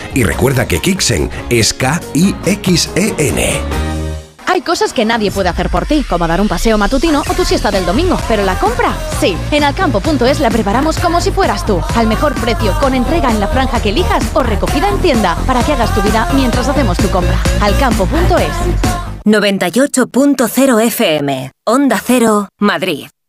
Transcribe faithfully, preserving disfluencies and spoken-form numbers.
Y recuerda que Kixen es K I X E N. Hay cosas que nadie puede hacer por ti, como dar un paseo matutino o tu siesta del domingo, pero la compra, sí. En alcampo punto es la preparamos como si fueras tú, al mejor precio, con entrega en la franja que elijas o recogida en tienda, para que hagas tu vida mientras hacemos tu compra. alcampo punto es. noventa y ocho punto cero F M, Onda Cero, Madrid.